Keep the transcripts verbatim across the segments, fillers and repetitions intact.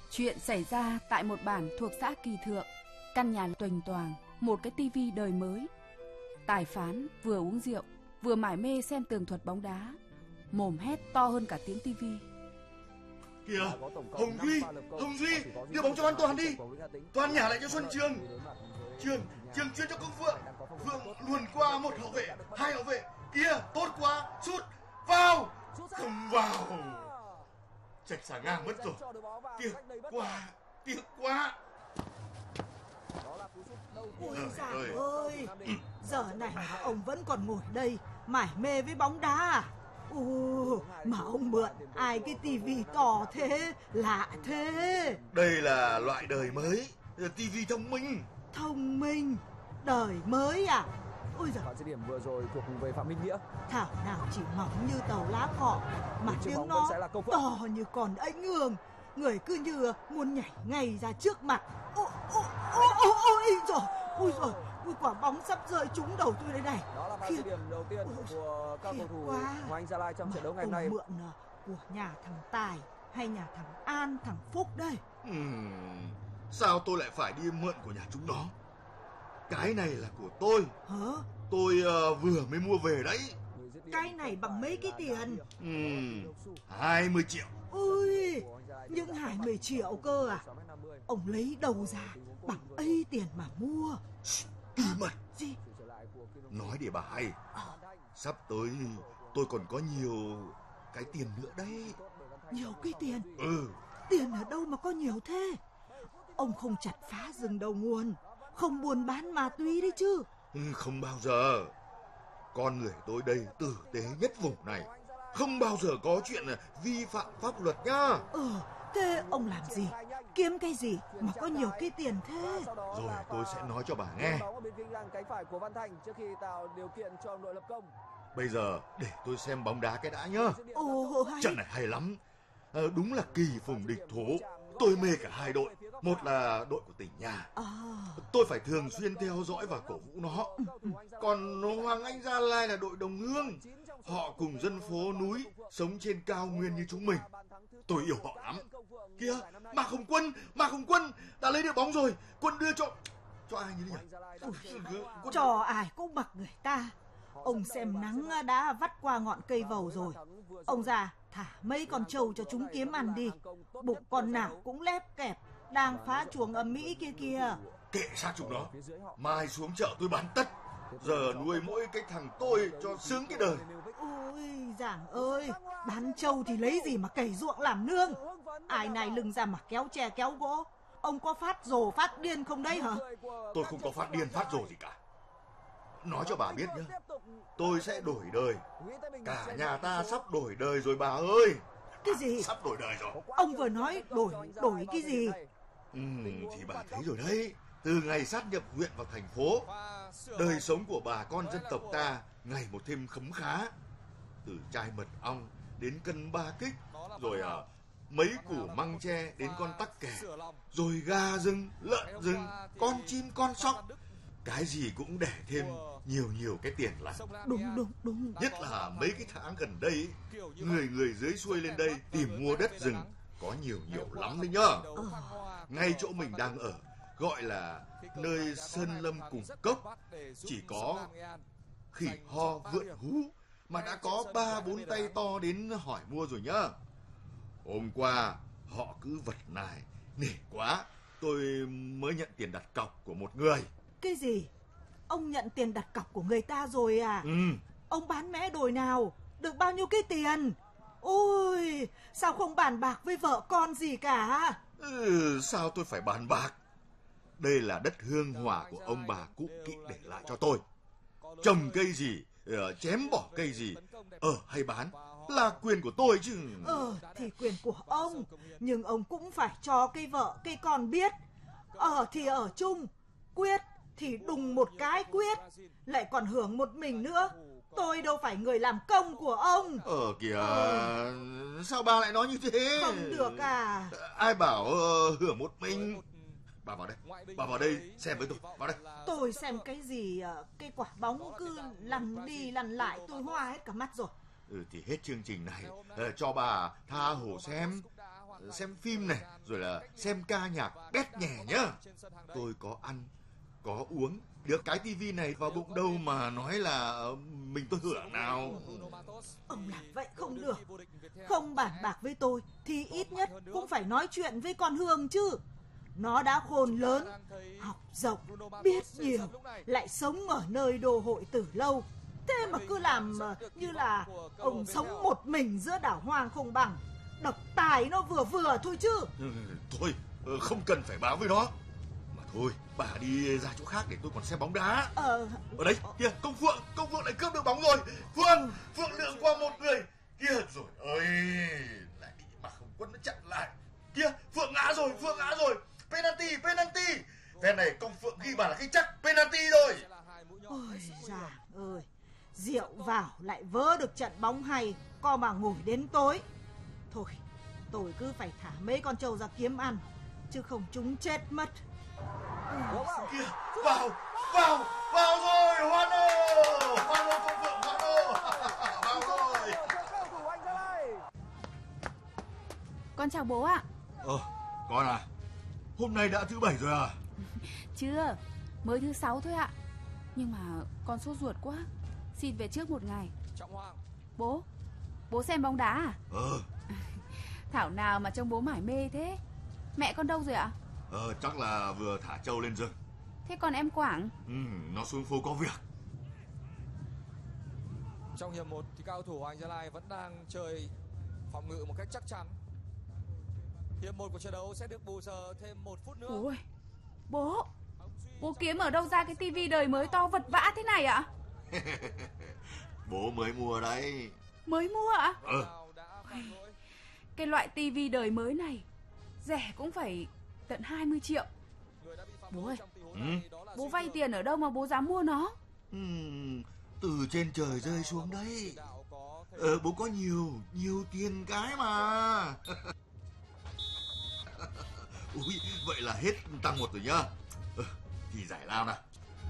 Chuyện xảy ra tại một bản thuộc xã Kỳ Thượng. Căn nhà toành toàng, một cái tivi đời mới. Tài phán vừa uống rượu, vừa mải mê xem tường thuật bóng đá. Mồm hét to hơn cả tiếng tivi. Kìa, Hồng Duy, Hồng Duy, đưa bóng cho Văn Toàn đi. Toàn nhả lại cho Xuân Trường. Trường, Trường chuyên cho Công Phượng. Phượng luồn qua một hậu vệ, hai hậu vệ. Kìa, tốt quá, sút, vào, không vào. Chạch xả ngang mất rồi. Tiếc quá, tiếc quá. Ôi giời ơi, giờ này mà ông vẫn còn ngồi đây mải mê với bóng đá à? Ồ, mà ông mượn ai cái tivi to thế, lạ thế. Đây là loại đời mới, tivi thông minh. Thông minh, đời mới à? Ôi giời. Phạt dứt điểm vừa rồi thuộc về Phạm Minh Nghĩa. Thảo nào chỉ mỏng như tàu lá cọ mà tiếng nó to như con ếch ương. Người cứ như muốn nhảy ngay ra trước mặt. Ôi ôi ôi ôi giời, ôi giời, ôi quả bóng sắp rơi trúng đầu tôi đây này. Đó là pha dứt điểm đầu tiên của các cầu thủ Hoàng Anh Gia Lai trong trận đấu ngày hôm nay. Mượn của nhà thằng Tài hay nhà thằng An, thằng Phúc đây? uhm, Sao tôi lại phải đi mượn của nhà chúng nó? Cái này là của tôi. Hả? Tôi uh, vừa mới mua về đấy. Cái này bằng mấy cái tiền? uhm, hai mươi triệu. Ui, những hai mươi triệu cơ à? Ông lấy đâu ra bằng ấy tiền mà mua? Bí mật. Gì? Nói để bà hay. Sắp tới tôi còn có nhiều cái tiền nữa đấy. Nhiều cái tiền? Ừ. Tiền ở đâu mà có nhiều thế? Ông không chặt phá rừng đầu nguồn, không buôn bán ma túy đấy chứ? Ừ, không bao giờ. Con người tôi đây tử tế nhất vùng này, không bao giờ có chuyện vi phạm pháp luật nhá. Ừ, thế ông làm gì? Kiếm cái gì mà có nhiều cái tiền thế? Rồi tôi sẽ nói cho bà nghe. Bây giờ để tôi xem bóng đá cái đã nhá. Ồ, hay. Trận này hay lắm. À, đúng là kỳ phùng địch thủ. Tôi mê cả hai đội. Một là đội của tỉnh nhà. À. Tôi phải thường xuyên theo dõi và cổ vũ nó. Còn Hoàng Anh Gia Lai là đội đồng hương. Họ cùng dân phố núi, sống trên cao nguyên như chúng mình. Tôi yêu họ lắm. Kìa, Mạc Hồng Quân, Mạc Hồng Quân đã lấy được bóng rồi. Quân đưa cho... Cho ai như thế nhỉ? Ui, cho ai cũng mặc người ta. Ông xem nắng đã vắt qua ngọn cây vầu rồi. Ông già thả mấy con trâu cho chúng kiếm ăn đi. Bụng con nào cũng lép kẹp, đang phá chuồng ầm ĩ kia kìa. Kệ sát chúng nó. Mai xuống chợ tôi bán tất. Giờ nuôi mỗi cái thằng tôi cho sướng cái đời. Ôi giảng ơi, bán trâu thì lấy gì mà cày ruộng làm nương? Ai này lưng ra mà kéo tre kéo gỗ. Ông có phát rồ phát điên không đấy hả? Tôi không có phát điên phát rồ gì cả. Nói cho bà biết nhá, tôi sẽ đổi đời. Cả nhà ta sắp đổi đời rồi bà ơi. Cái gì? Sắp đổi đời rồi. Ông vừa nói đổi đổi cái gì? Ừ, thì bà thấy rồi đấy. Từ ngày sát nhập huyện vào thành phố, đời sống của bà con dân tộc ta ngày một thêm khấm khá. Từ chai mật ong đến cân ba kích, rồi à, mấy củ măng tre đến con tắc kè, rồi gà rừng, lợn rừng, con chim con sóc. Cái gì cũng để thêm nhiều nhiều cái tiền lại. Đúng đúng đúng. Nhất là mấy cái tháng gần đây, người người dưới xuôi lên đây tìm mua đất rừng có nhiều nhiều lắm đấy nhá. Ngay chỗ mình đang ở gọi là nơi sơn lâm cùng cốc, chỉ có khỉ ho vượn hú mà đã có ba bốn tay to đến hỏi mua rồi nhá. Hôm qua họ cứ vật nài nể quá, tôi mới nhận tiền đặt cọc của một người. Cái gì? Ông nhận tiền đặt cọc của người ta rồi à? Ừ. Ông bán mẽ đồi nào? Được bao nhiêu cái tiền? Ôi, sao không bàn bạc với vợ con gì cả? Ừ, sao tôi phải bàn bạc? Đây là đất hương hỏa của ông bà cụ kỵ để lại cho tôi. Trồng cây gì, chém bỏ cây gì, ở hay bán là quyền của tôi chứ. Ờ, thì quyền của ông, nhưng ông cũng phải cho cây vợ, cây con biết. Ở thì ở chung, quyết thì đùng một cái quyết, lại còn hưởng một mình nữa. Tôi đâu phải người làm công của ông. Ờ kìa, ờ. Sao bà lại nói như thế? Không được à? Ai bảo uh, hưởng một mình. Bà vào đây, bà vào đây xem với tôi, vào đây. Tôi xem cái gì, cái quả bóng cứ lăn đi lăn lại, tôi hoa hết cả mắt rồi. Ừ thì hết chương trình này, uh, cho bà tha hồ xem. xem phim này, rồi là xem ca nhạc bét nhè nhá. Tôi có ăn, có uống, được cái tivi này vào bụng đâu mà nói là mình tôi hưởng nào. Ông làm vậy không được. Không bàn bạc với tôi thì ít nhất cũng phải nói chuyện với con Hương chứ. Nó đã khôn lớn, học rộng, biết nhiều, lại sống ở nơi đô hội từ lâu. Thế mà cứ làm như là ông sống một mình giữa đảo hoang không bằng. Độc tài nó vừa vừa thôi chứ. Thôi, không cần phải báo với nó. Mà thôi, bà đi ra chỗ khác để tôi còn xem bóng đá. Ờ... Ở đây, kìa, công Phượng, công Phượng lại cướp được bóng rồi. Phượng, Phượng lượng qua một người. Kìa, rồi ơi, lại bị mà không quân nó chặn lại. Kìa, Phượng ngã rồi, Phượng ngã rồi. Penalty, penalty. Phen này công Phượng ghi bàn là cái chắc penalty rồi. Ôi giời ơi, rượu vào lại vớ được trận bóng hay, co mà ngồi đến tối. Thôi, tôi cứ phải thả mấy con trâu ra kiếm ăn, chứ không chúng chết mất. Kìa, vào, vào, vào rồi, Hoan ơi, Hoan ơi, công Phượng, Hoan ơi, vào rồi. Con chào bố ạ. Ờ, con à, hôm nay đã thứ bảy rồi à? Chưa, mới thứ sáu thôi ạ. Nhưng mà con sốt ruột quá, xin về trước một ngày. Bố, bố xem bóng đá à? Ờ. Thảo nào mà trông bố mải mê thế. Mẹ con đâu rồi ạ? Ờ, chắc là vừa thả trâu lên rừng. Thế còn em Quảng? Ừ, nó xuống phố có việc. Trong hiệp một thì cao thủ Hoàng Gia Lai vẫn đang chơi phòng ngự một cách chắc chắn. Hiệp một của trận đấu sẽ được bù giờ thêm một phút nữa. Ôi, bố, bố kiếm ở đâu ra cái tivi đời mới to vật vã thế này ạ? Bố mới mua đấy. Mới mua ạ? Ờ. Cái loại tivi đời mới này rẻ cũng phải tận hai mươi triệu. Bố ơi, Ừ? bố vay tiền ở đâu mà bố dám mua nó? Ừ, từ trên trời rơi xuống đấy. Ờ, bố có nhiều, nhiều tiền cái mà. Ui, vậy là hết tăng một rồi nhá. Ờ, thì giải lao nào.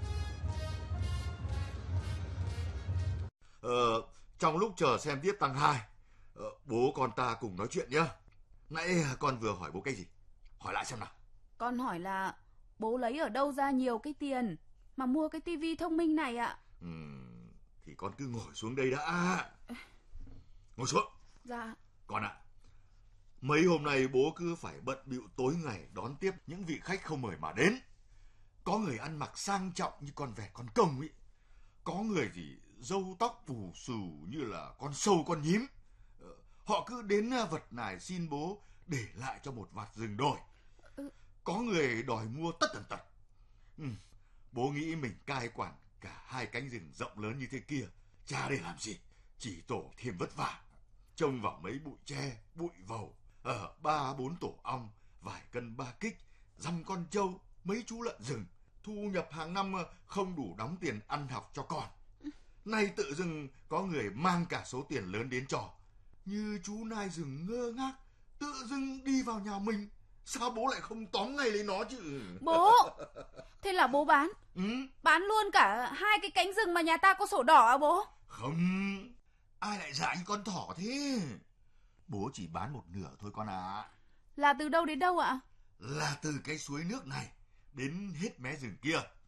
Ờ, trong lúc chờ xem tiếp tăng hai, ờ, bố con ta cùng nói chuyện nhá. Nãy con vừa hỏi bố cái gì? Hỏi lại xem nào. Con hỏi là bố lấy ở đâu ra nhiều cái tiền mà mua cái tivi thông minh này ạ? Ừ, thì con cứ ngồi xuống đây đã. Ngồi xuống. Dạ. Con ạ, à, mấy hôm nay bố cứ phải bận bịu tối ngày đón tiếp những vị khách không mời mà đến. Có người ăn mặc sang trọng như con vẹt con công ấy. Có người thì râu tóc bù xù như là con sâu con nhím. Họ cứ đến vật nài xin bố để lại cho một vạt rừng đồi. Có người đòi mua tất tần tật. Ừ, bố nghĩ mình cai quản cả hai cánh rừng rộng lớn như thế kia, chả để làm gì, chỉ tổ thêm vất vả. Trông vào mấy bụi tre, bụi vầu, ở ba bốn tổ ong, vài cân ba kích, dăm con trâu, mấy chú lợn rừng, thu nhập hàng năm không đủ đóng tiền ăn học cho con. Nay tự dưng có người mang cả số tiền lớn đến cho. Như chú nai rừng ngơ ngác, tự dưng đi vào nhà mình. Sao bố lại không tóm ngay lấy nó chứ? Bố, thế là bố bán? Ừ? Bán luôn cả hai cái cánh rừng mà nhà ta có sổ đỏ à bố? Không, ai lại dại như con thỏ thế? Bố chỉ bán một nửa thôi con ạ. À. Là từ đâu đến đâu ạ? Là từ cái suối nước này đến hết mé rừng kia.